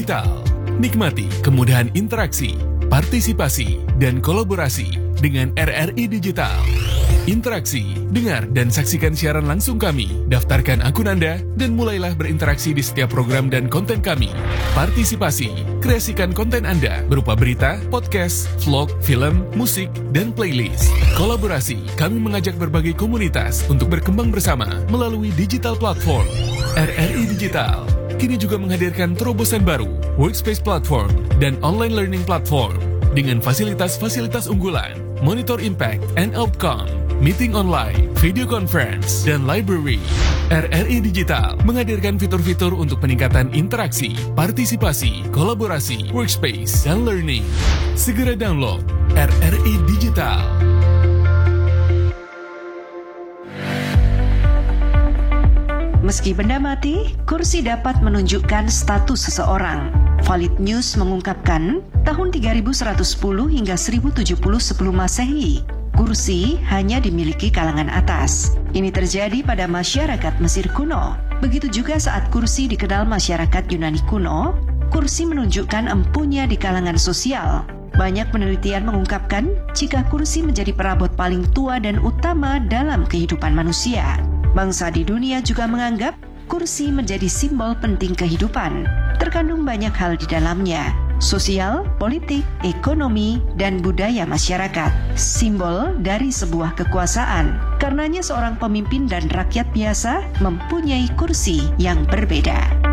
Digital. Nikmati kemudahan interaksi, partisipasi, dan kolaborasi dengan RRI Digital. Interaksi, dengar dan saksikan siaran langsung kami, daftarkan akun Anda, dan mulailah berinteraksi di setiap program dan konten kami. Partisipasi, kreasikan konten Anda berupa berita, podcast, vlog, film, musik, dan playlist. Kolaborasi, kami mengajak berbagai komunitas untuk berkembang bersama melalui digital platform. RRI Digital kini juga menghadirkan terobosan baru, workspace platform, dan online learning platform dengan fasilitas-fasilitas unggulan, monitor impact and outcome, meeting online, video conference, dan library. RRI Digital menghadirkan fitur-fitur untuk peningkatan interaksi, partisipasi, kolaborasi, workspace, dan learning. Segera download RRI Digital. Meski benda mati, kursi dapat menunjukkan status seseorang. Valid News mengungkapkan, tahun 3110 hingga 1070 sebelum Masehi, kursi hanya dimiliki kalangan atas. Ini terjadi pada masyarakat Mesir kuno. Begitu juga saat kursi dikenal masyarakat Yunani kuno, kursi menunjukkan empunya di kalangan sosial. Banyak penelitian mengungkapkan jika kursi menjadi perabot paling tua dan utama dalam kehidupan manusia. Bangsa di dunia juga menganggap kursi menjadi simbol penting kehidupan. Terkandung banyak hal di dalamnya, sosial, politik, ekonomi, dan budaya masyarakat. Simbol dari sebuah kekuasaan. Karenanya seorang pemimpin dan rakyat biasa mempunyai kursi yang berbeda.